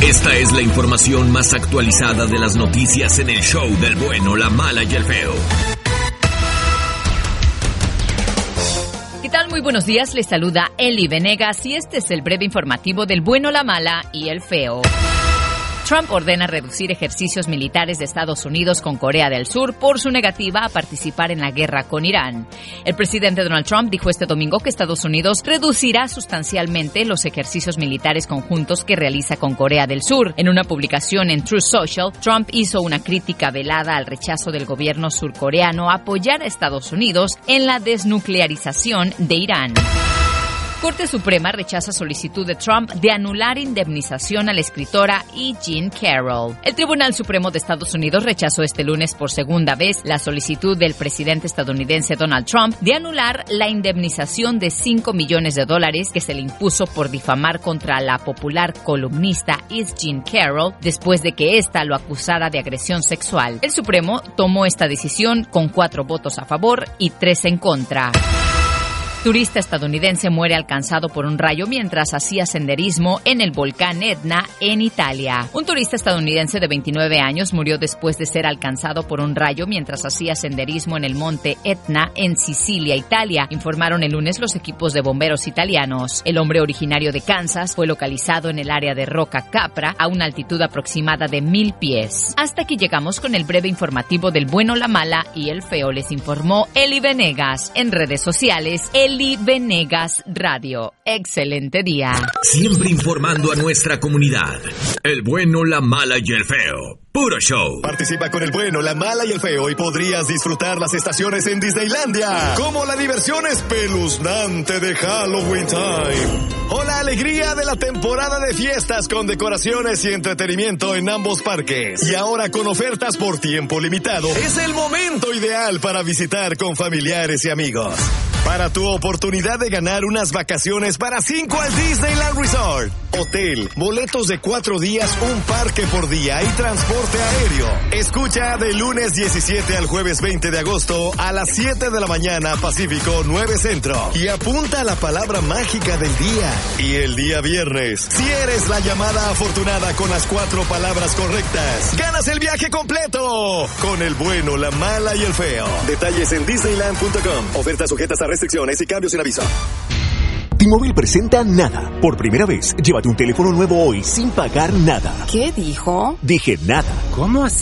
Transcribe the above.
Esta es la información más actualizada de las noticias en el show del bueno, la mala y el feo. ¿Qué tal? Muy buenos días, les saluda Eli Venegas y este es el breve informativo del bueno, la mala y el feo. Trump ordena reducir ejercicios militares de Estados Unidos con Corea del Sur por su negativa a participar en la guerra con Irán. El presidente Donald Trump dijo este domingo que Estados Unidos reducirá sustancialmente los ejercicios militares conjuntos que realiza con Corea del Sur. En una publicación en Truth Social, Trump hizo una crítica velada al rechazo del gobierno surcoreano a apoyar a Estados Unidos en la desnuclearización de Irán. Corte Suprema rechaza solicitud de Trump de anular indemnización a la escritora E. Jean Carroll. El Tribunal Supremo de Estados Unidos rechazó este lunes por segunda vez la solicitud del presidente estadounidense Donald Trump de anular la indemnización de $5 millones que se le impuso por difamar contra la popular columnista E. Jean Carroll después de que ésta lo acusara de agresión sexual. El Supremo tomó esta decisión con 4 votos a favor y 3 en contra. Turista estadounidense muere alcanzado por un rayo mientras hacía senderismo en el volcán Etna, en Italia. Un turista estadounidense de 29 años murió después de ser alcanzado por un rayo mientras hacía senderismo en el monte Etna, en Sicilia, Italia, informaron el lunes los equipos de bomberos italianos. El hombre originario de Kansas fue localizado en el área de Roca Capra, a una altitud aproximada de 1,000 pies. Hasta aquí llegamos con el breve informativo del bueno, la mala y el feo. Les informó Eli Venegas. En redes sociales, Eli Venegas Radio. Excelente día. Siempre informando a nuestra comunidad. El bueno, la mala y el feo. Puro show. Participa con el bueno, la mala y el feo y podrías disfrutar las estaciones en Disneylandia, como la diversión espeluznante de Halloween Time o la alegría de la temporada de fiestas con decoraciones y entretenimiento en ambos parques. Y ahora con ofertas por tiempo limitado, es el momento ideal para visitar con familiares y amigos. Para tu oportunidad de ganar unas vacaciones para 5 al Disneyland Resort. Hotel, boletos de 4 días, un parque por día y transporte aéreo. Escucha de lunes 17 al jueves 20 de agosto a las 7 de la mañana Pacífico 9 Centro. Y apunta a la palabra mágica del día. Y el día viernes, si eres la llamada afortunada con las 4 palabras correctas, ganas el viaje completo con el bueno, la mala y el feo. Detalles en Disneyland.com. Ofertas sujetas a restricciones y cambios sin aviso. T-Mobile presenta Nada. Por primera vez, llévate un teléfono nuevo hoy sin pagar nada. ¿Qué dijo? Dije nada. ¿Cómo así?